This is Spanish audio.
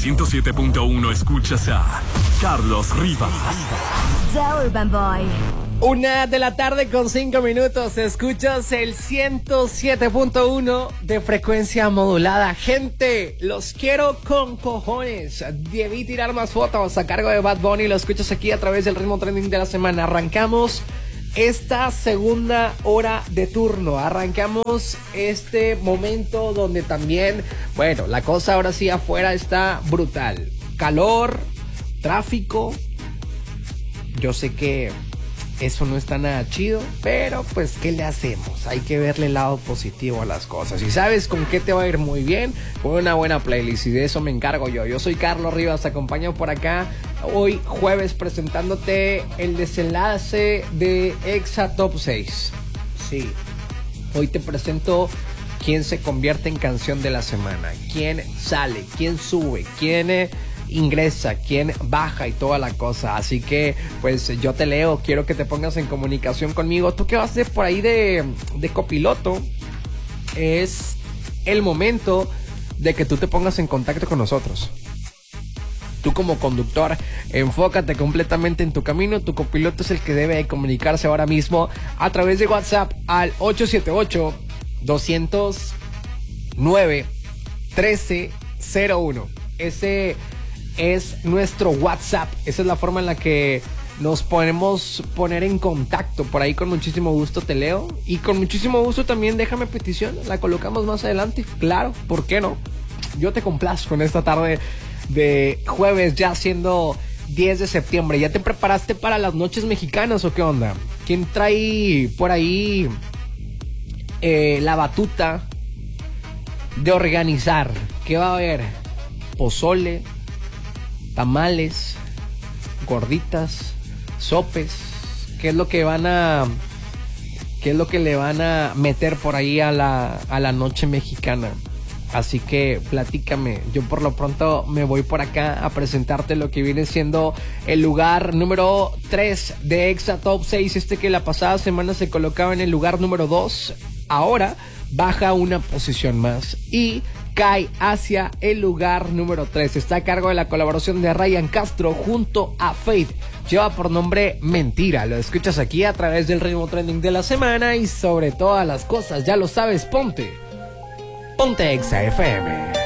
107.1 escuchas a Carlos Rivas. The Urban Boy. 1:05 escuchas el 107.1 de frecuencia modulada. Gente, los quiero con cojones. Debí tirar más fotos a cargo de Bad Bunny. Lo escuchas aquí a través del ritmo trending de la semana. Arrancamos esta segunda hora de turno. Arrancamos este momento donde también, bueno, la cosa ahora sí afuera está brutal. Calor, tráfico. Yo sé que eso no está nada chido, pero pues ¿qué le hacemos? Hay que verle el lado positivo a las cosas. Y ¿sabes con qué te va a ir muy bien? Con una buena playlist, y de eso me encargo yo. Yo soy Carlos Rivas, te acompaño por acá hoy jueves presentándote el desenlace de Exa Top 6. Sí, hoy te presento quién se convierte en canción de la semana, quién sale, quién sube, quién ingresa, quién baja y toda la cosa. Así que pues yo te leo, quiero que te pongas en comunicación conmigo. Tú que vas de por ahí de copiloto, es el momento de que tú te pongas en contacto con nosotros. Tú como conductor, enfócate completamente en tu camino. Tu copiloto es el que debe comunicarse ahora mismo a través de WhatsApp al 878-209-1301. Ese es nuestro WhatsApp. Esa es la forma en la que nos podemos poner en contacto. Por ahí con muchísimo gusto te leo. Y con muchísimo gusto también déjame petición. La colocamos más adelante. Claro, ¿por qué no? Yo te complazco en esta tarde de jueves, ya siendo 10 de septiembre. ¿Ya te preparaste para las noches mexicanas o qué onda? ¿Quién trae por ahí la batuta de organizar? ¿Qué va a haber? Pozole, tamales, gorditas, sopes. ¿Qué es lo que le van a meter por ahí a la noche mexicana? Así que platícame. Yo por lo pronto me voy por acá a presentarte lo que viene siendo el lugar número 3 de Exa Top 6. Que la pasada semana se colocaba en el lugar número 2. Ahora baja una posición más y cae hacia el lugar número 3. Está a cargo de la colaboración de Ryan Castro junto a Faith. Lleva por nombre Mentira. Lo escuchas aquí a través del ritmo trending de la semana. Y sobre todas las cosas, ya lo sabes, ponte Exa FM.